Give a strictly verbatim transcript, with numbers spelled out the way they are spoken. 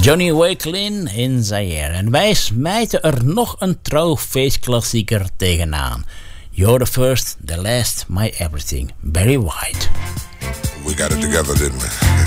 Johnny Wakelin in Zaire. En wij smijten er nog een trouw feestklassieker tegenaan. You're the first, the last, my everything. Barry White. We got it together, didn't we?